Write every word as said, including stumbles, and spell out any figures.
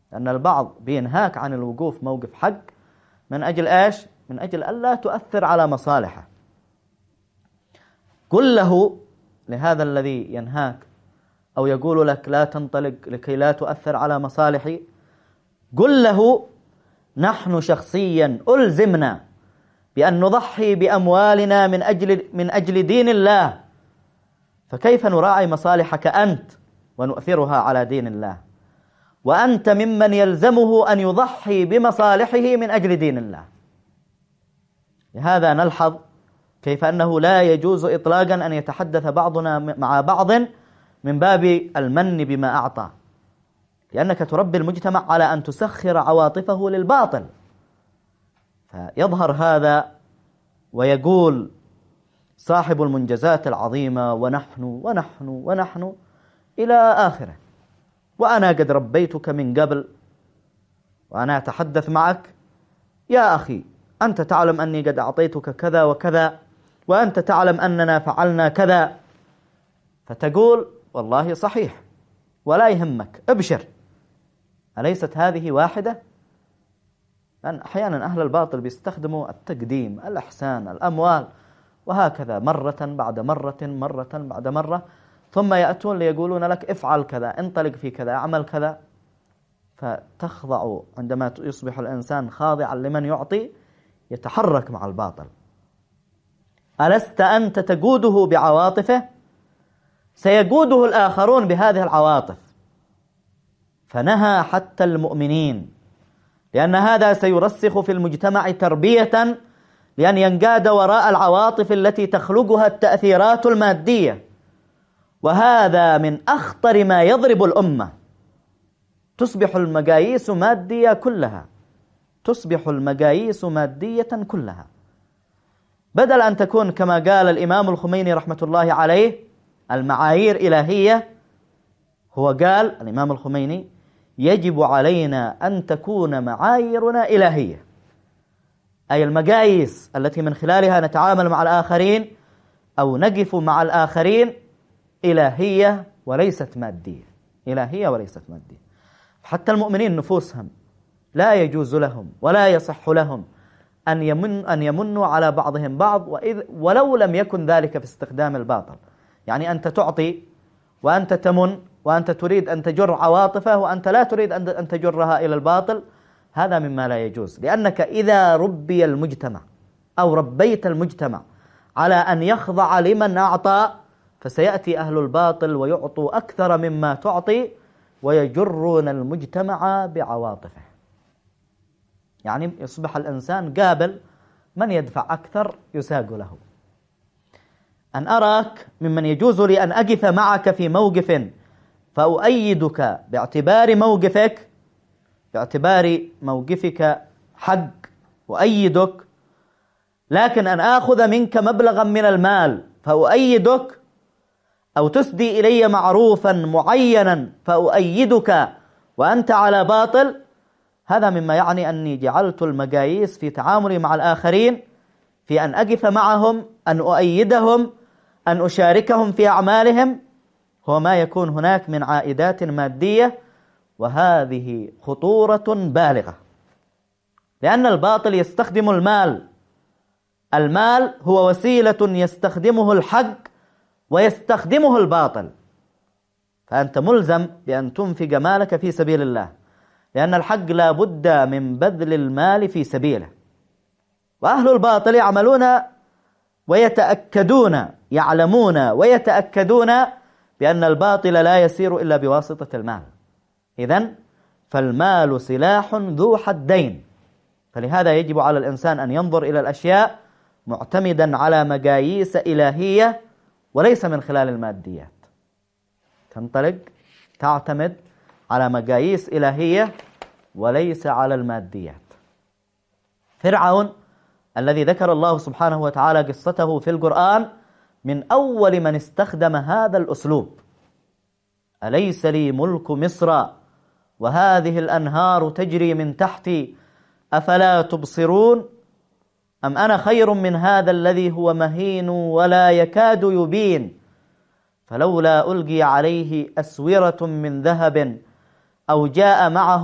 لأن البعض بينهاك عن الوقوف موقف حق من أجل إيش؟ من أجل ألا تؤثر على مصالحه. قل له، لهذا الذي ينهاك أو يقول لك لا تنطلق لكي لا تؤثر على مصالحي، قل له نحن شخصيا ألزمنا بأن نضحي بأموالنا من أجل من أجل دين الله، فكيف نراعي مصالحك أنت ونؤثرها على دين الله، وأنت ممن يلزمه أن يضحي بمصالحه من أجل دين الله. لهذا نلحظ كيف أنه لا يجوز إطلاقا أن يتحدث بعضنا مع بعض من باب المن بما أعطى، لأنك تربي المجتمع على أن تسخر عواطفه للباطل. فيظهر هذا ويقول صاحب المنجزات العظيمة ونحن ونحن ونحن إلى آخره، وأنا قد ربيتك من قبل وأنا أتحدث معك يا أخي، أنت تعلم أني قد أعطيتك كذا وكذا، وأنت تعلم أننا فعلنا كذا، فتقول والله صحيح ولا يهمك ابشر. أليست هذه واحدة؟ لأن أحيانا أهل الباطل بيستخدموا التقديم، الإحسان، الأموال، وهكذا مرة بعد مرة مرة بعد مرة، ثم يأتون ليقولون لك افعل كذا، انطلق في كذا، اعمل كذا. فتخضع عندما يصبح الإنسان خاضعا لمن يعطي يتحرك مع الباطل. ألست أنت تقوده بعواطفه؟ سيقوده الآخرون بهذه العواطف. فنهى حتى المؤمنين، لأن هذا سيرسخ في المجتمع تربية لأن ينقاد وراء العواطف التي تخلقها التأثيرات المادية، وهذا من أخطر ما يضرب الأمة. تصبح المقاييس مادية كلها، تصبح المقاييس مادية كلها، بدل أن تكون كما قال الإمام الخميني رحمة الله عليه المعايير إلهية. هو قال الإمام الخميني يجب علينا أن تكون معاييرنا إلهية، أي المقاييس التي من خلالها نتعامل مع الآخرين أو نقف مع الآخرين إلهية وليست مادية، إلهية وليست مادية. حتى المؤمنين نفوسهم لا يجوز لهم ولا يصح لهم أن يمن أن يمنوا على بعضهم بعض، وإذ ولو لم يكن ذلك في استخدام الباطل. يعني أنت تعطي وأنت تمن وأنت تريد أن تجر عواطفه وأنت لا تريد أن تجرها إلى الباطل، هذا مما لا يجوز. لأنك إذا ربي المجتمع أو ربيت المجتمع على أن يخضع لمن أعطى، فسيأتي أهل الباطل ويعطوا أكثر مما تعطي ويجرون المجتمع بعواطفه. يعني يصبح الإنسان قابل من يدفع أكثر يساق له. أن أراك ممن يجوز لي أن أقف معك في موقف فأؤيدك باعتبار موقفك، باعتبار موقفك حق أؤيدك، لكن أن آخذ منك مبلغا من المال فأؤيدك، أو تسدي إلي معروفا معينا فأؤيدك وأنت على باطل، هذا مما يعني أني جعلت المقاييس في تعاملي مع الآخرين في أن أقف معهم، أن أؤيدهم، أن أشاركهم في أعمالهم، هو ما يكون هناك من عائدات مادية، وهذه خطورة بالغة. لأن الباطل يستخدم المال، المال هو وسيلة يستخدمه الحق ويستخدمه الباطل، فأنت ملزم بأن تنفق مالك في سبيل الله، لأن الحق لا بد من بذل المال في سبيله. وأهل الباطل يعملون ويتأكدون، يعلمون ويتأكدون بأن الباطل لا يسير إلا بواسطة المال. إذن فالمال سلاح ذو حدين، فلهذا يجب على الإنسان أن ينظر إلى الأشياء معتمدا على مقاييس إلهية وليس من خلال الماديات. تنطلق تعتمد على مقاييس إلهية وليس على الماديات. فرعون الذي ذكر الله سبحانه وتعالى قصته في القرآن من أول من استخدم هذا الأسلوب: أليس لي ملك مصر وهذه الأنهار تجري من تحتي أفلا تبصرون أم أنا خير من هذا الذي هو مهين ولا يكاد يبين فلولا ألقي عليه أسورة من ذهب أو جاء معه